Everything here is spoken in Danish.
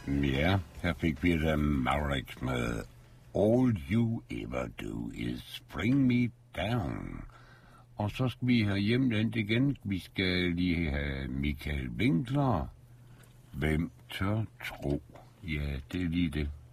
Ja, her fik vi da Marek med All You Ever Do Is Bring Me Down. Og så skal vi have hjemvendt igen. Vi skal lige have Michael Winkler. Hvem tør tro? Ja, det er lige det.